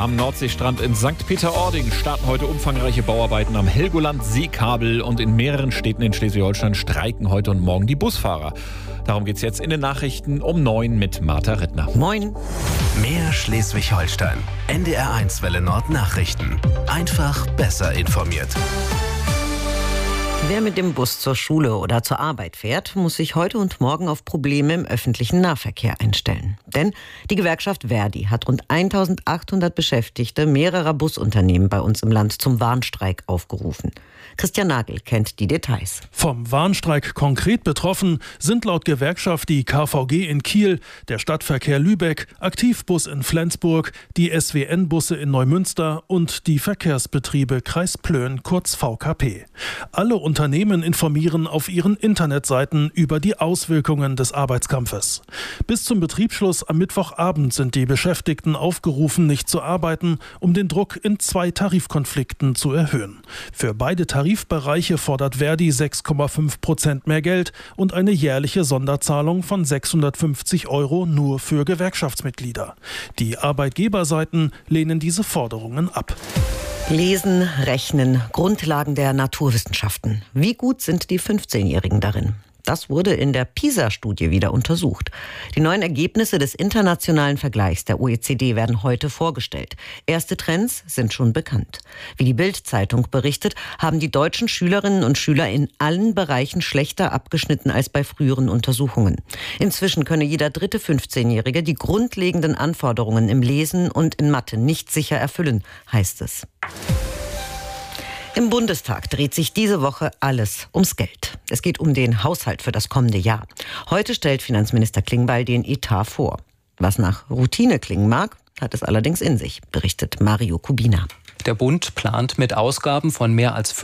Am Nordseestrand in St. Peter-Ording starten heute umfangreiche Bauarbeiten am Helgoland-Seekabel und in mehreren Städten in Schleswig-Holstein streiken heute und morgen die Busfahrer. Darum geht's jetzt in den Nachrichten um 9 mit Martha Rittner. Moin. Mehr Schleswig-Holstein. NDR1 Welle Nord Nachrichten. Einfach besser informiert. Wer mit dem Bus zur Schule oder zur Arbeit fährt, muss sich heute und morgen auf Probleme im öffentlichen Nahverkehr einstellen. Denn die Gewerkschaft ver.di hat rund 1800 Beschäftigte mehrerer Busunternehmen bei uns im Land zum Warnstreik aufgerufen. Christian Nagel kennt die Details. Vom Warnstreik konkret betroffen sind laut Gewerkschaft die KVG in Kiel, der Stadtverkehr Lübeck, Aktivbus in Flensburg, die SWN-Busse in Neumünster und die Verkehrsbetriebe Kreis Plön, kurz VKP. Alle Unternehmen informieren auf ihren Internetseiten über die Auswirkungen des Arbeitskampfes. Bis zum Betriebsschluss am Mittwochabend sind die Beschäftigten aufgerufen, nicht zu arbeiten, um den Druck in 2 Tarifkonflikten zu erhöhen. Für beide Tarifbereiche fordert ver.di 6,5% mehr Geld und eine jährliche Sonderzahlung von 650 € nur für Gewerkschaftsmitglieder. Die Arbeitgeberseiten lehnen diese Forderungen ab. Lesen, Rechnen, Grundlagen der Naturwissenschaften. Wie gut sind die 15-Jährigen darin? Das wurde in der PISA-Studie wieder untersucht. Die neuen Ergebnisse des internationalen Vergleichs der OECD werden heute vorgestellt. Erste Trends sind schon bekannt. Wie die Bild-Zeitung berichtet, haben die deutschen Schülerinnen und Schüler in allen Bereichen schlechter abgeschnitten als bei früheren Untersuchungen. Inzwischen könne jeder dritte 15-Jährige die grundlegenden Anforderungen im Lesen und in Mathe nicht sicher erfüllen, heißt es. Im Bundestag dreht sich diese Woche alles ums Geld. Es geht um den Haushalt für das kommende Jahr. Heute stellt Finanzminister Klingbeil den Etat vor. Was nach Routine klingen mag, hat es allerdings in sich, berichtet Mario Kubina. Der Bund plant mit Ausgaben von mehr als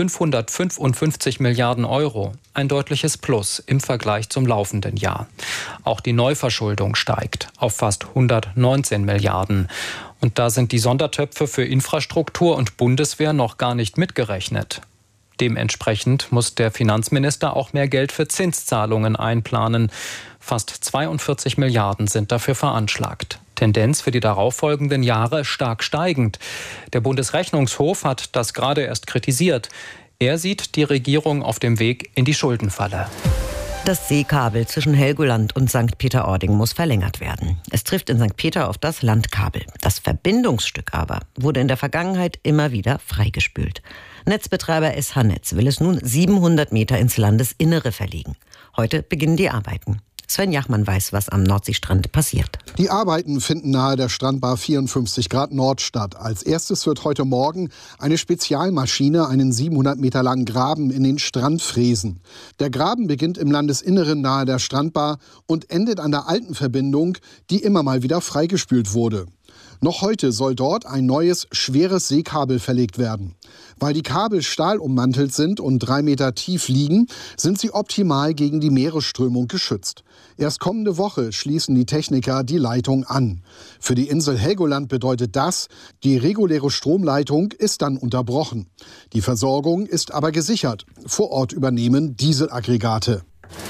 555 Milliarden €. Ein deutliches Plus im Vergleich zum laufenden Jahr. Auch die Neuverschuldung steigt auf fast 119 Milliarden. Und da sind die Sondertöpfe für Infrastruktur und Bundeswehr noch gar nicht mitgerechnet. Dementsprechend muss der Finanzminister auch mehr Geld für Zinszahlungen einplanen. Fast 42 Milliarden sind dafür veranschlagt. Tendenz für die darauffolgenden Jahre stark steigend. Der Bundesrechnungshof hat das gerade erst kritisiert. Er sieht die Regierung auf dem Weg in die Schuldenfalle. Das Seekabel zwischen Helgoland und St. Peter-Ording muss verlängert werden. Es trifft in St. Peter auf das Landkabel. Das Verbindungsstück aber wurde in der Vergangenheit immer wieder freigespült. Netzbetreiber SH Netz will es nun 700 Meter ins Landesinnere verlegen. Heute beginnen die Arbeiten. Sven Jachmann weiß, was am Nordseestrand passiert. Die Arbeiten finden nahe der Strandbar 54 Grad Nord statt. Als erstes wird heute Morgen eine Spezialmaschine einen 700 Meter langen Graben in den Strand fräsen. Der Graben beginnt im Landesinneren nahe der Strandbar und endet an der alten Verbindung, die immer mal wieder freigespült wurde. Noch heute soll dort ein neues, schweres Seekabel verlegt werden. Weil die Kabel stahlummantelt sind und 3 Meter tief liegen, sind sie optimal gegen die Meeresströmung geschützt. Erst kommende Woche schließen die Techniker die Leitung an. Für die Insel Helgoland bedeutet das, die reguläre Stromleitung ist dann unterbrochen. Die Versorgung ist aber gesichert. Vor Ort übernehmen Dieselaggregate.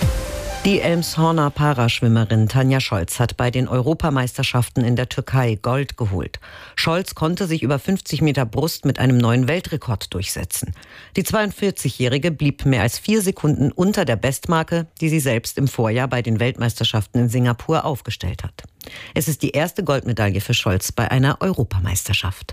Die Elmshorner Paraschwimmerin Tanja Scholz hat bei den Europameisterschaften in der Türkei Gold geholt. Scholz konnte sich über 50 Meter Brust mit einem neuen Weltrekord durchsetzen. Die 42-Jährige blieb mehr als 4 Sekunden unter der Bestmarke, die sie selbst im Vorjahr bei den Weltmeisterschaften in Singapur aufgestellt hat. Es ist die erste Goldmedaille für Scholz bei einer Europameisterschaft.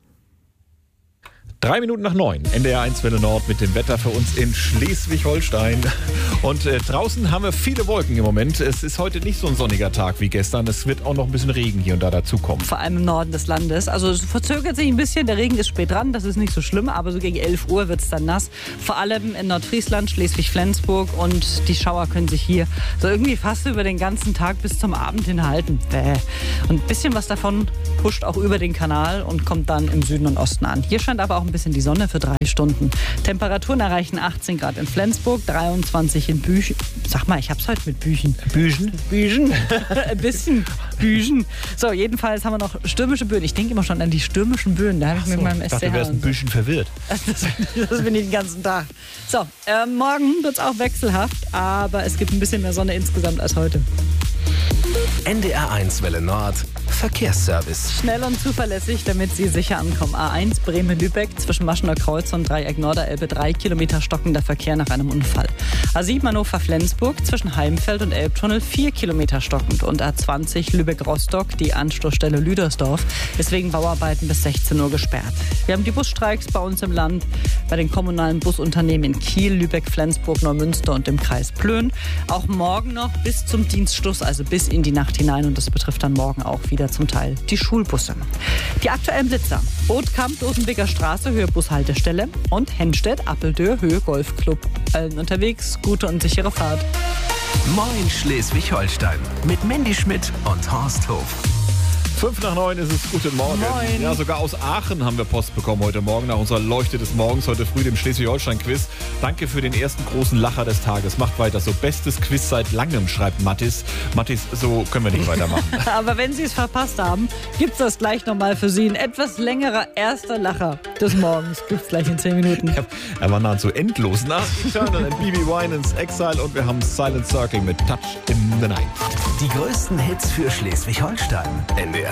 3 Minuten nach 9, NDR1 Welle Nord mit dem Wetter für uns in Schleswig-Holstein. Und draußen haben wir viele Wolken im Moment. Es ist heute nicht so ein sonniger Tag wie gestern. Es wird auch noch ein bisschen Regen hier und da dazukommen. Vor allem im Norden des Landes. Also es verzögert sich ein bisschen. Der Regen ist spät dran, das ist nicht so schlimm. Aber so gegen 11 Uhr wird es dann nass. Vor allem in Nordfriesland, Schleswig-Flensburg. Und die Schauer können sich hier so irgendwie fast über den ganzen Tag bis zum Abend hinhalten. Und ein bisschen was davon huscht auch über den Kanal und kommt dann im Süden und Osten an. Hier scheint aber auch ein bisschen die Sonne für 3 Stunden. Temperaturen erreichen 18 Grad in Flensburg, 23 in Büchen. Sag mal, ich hab's heute mit Büchen. Büchen? Büchen. Ein bisschen Büchen. So, jedenfalls haben wir noch stürmische Böen. Ich denke immer schon an die stürmischen Böen. Da habe ich mit meinem SCH. Ich dachte, du wärst ein bisschen verwirrt. Das bin ich den ganzen Tag. So, morgen wird's auch wechselhaft, aber es gibt ein bisschen mehr Sonne insgesamt als heute. NDR1 Welle Nord Verkehrsservice. Schnell und zuverlässig, damit Sie sicher ankommen. A1 Bremen-Lübeck zwischen Maschener Kreuz und Dreieck Norderelbe 3 Kilometer stockender Verkehr nach einem Unfall. A7 Hannover-Flensburg zwischen Heimfeld und Elbtunnel 4 Kilometer stockend. Und A20 Lübeck-Rostock, die Anstoßstelle Lüdersdorf, ist wegen Bauarbeiten bis 16 Uhr gesperrt. Wir haben die Busstreiks bei uns im Land, bei den kommunalen Busunternehmen in Kiel, Lübeck, Flensburg, Neumünster und im Kreis Plön. Auch morgen noch bis zum Dienstschluss, also bis in die Nacht hinein. Und das betrifft dann morgen auch wieder zum Teil die Schulbusse. Die aktuellen Blitzer: Othkamp, Dosenbeker Straße, Höhe Bushaltestelle und Hennstedt, Appeldöhr, Höhe Golfclub. Allen unterwegs, gute und sichere Fahrt. Moin Schleswig-Holstein mit Mandy Schmidt und Horst Hof. 8:55 ist es. Guten Morgen. Moin. Ja, sogar aus Aachen haben wir Post bekommen heute Morgen nach unserer Leuchte des Morgens, heute früh, dem Schleswig-Holstein-Quiz. Danke für den ersten großen Lacher des Tages. Macht weiter so. Bestes Quiz seit langem, schreibt Mattis. Mattis, so können wir nicht weitermachen. Aber wenn Sie es verpasst haben, gibt's das gleich nochmal für Sie. Ein etwas längerer erster Lacher des Morgens. Gibt's gleich in 10 Minuten. Er war nahezu endlos. Nach Eternal and BB Winans Exile und wir haben Silent Circle mit Touch in the Night. Die größten Hits für Schleswig-Holstein. NDR